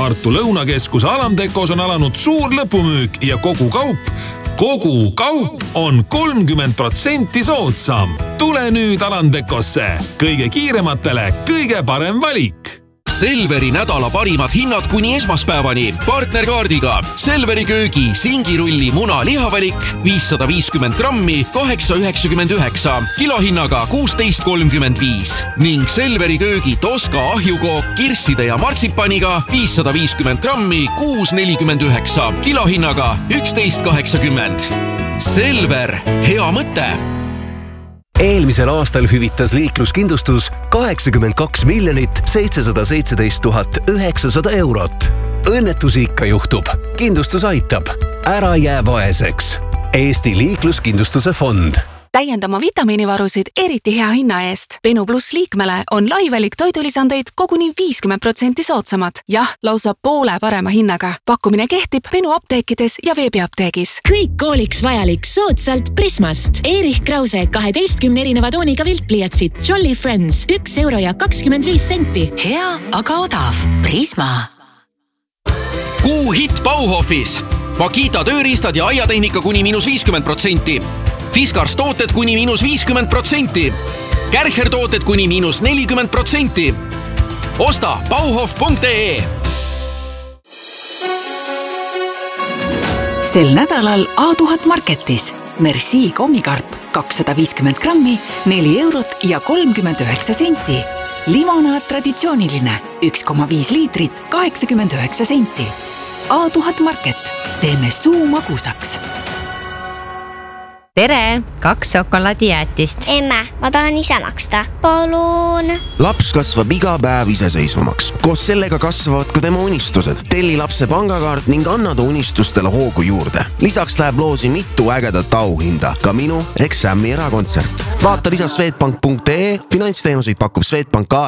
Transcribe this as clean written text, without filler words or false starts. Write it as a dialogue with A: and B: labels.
A: Tartu Lõunakeskuse Alamtekos on alanud suur lõpumüük ja kogu kaup on 30% soodsam. Tule nüüd Alamtekosse. Kõige kiirematele kõige parem valik.
B: Selveri nädala parimad hinnad kuni esmaspäevani. Partnerkaardiga Selveri köögi singirulli muna lihavalik 550 grammi 8,99, kilohinnaga 16,35 ning Selveri köögi Toska ahjukook kirsside ja martsipaniga 550 grammi 6,49, kilohinnaga 11,80. Selver, hea mõte!
C: Eelmisel aastal hüvitas liikluskindlustus 82 717 900 eurot. Õnnetusi ikka juhtub. Kindlustus aitab. Ära jää vaeseks. Eesti liikluskindlustuse fond.
D: Täiendama vitamiinivarusid eriti hea hinna eest. Benu Plus liikmele on laivelik toidulisandeid koguni 50% soodsamad. Jah, lausa poole parema hinnaga. Pakkumine kehtib Benu apteekides ja veebiapteegis.
E: Kõik kooliks vajalik soodsalt Prismast. Erich Krause 12 erineva tooniga viltpliiatsid. Jolly Friends 1 euro ja 25 senti.
D: Hea, aga odav. Prisma.
B: Kuu hitt Bauhofis. Makita tööriistad ja aiatehnika kuni -50%. Fiskars tooted kuni -50%. Kärcher tooted kuni -40%. Osta bauhof.ee.
D: Sel nädalal A1000 Marketis. Merci kommikarp 250 grammi, 4 eurot ja 39 senti. Limonaad traditsiooniline 1,5 liitrit 89 senti. A1000 Market. Teeme suu magusaks.
F: Tere, 2 šokolaadijäätist.
G: Emme, ma tahan ise maksta. Palun.
H: Laps kasvab iga päev iseseisvamaks. Koos sellega kasvavad ka tema unistused. Telli lapse pangakaart ning anna ta unistustele hoogu juurde. Lisaks läheb loosi mitu ägedat auhinda. Ka minu ehk Sammi erakontsert. Vaata lisa Swedbank.ee. Finantsteenuseid pakub Swedbank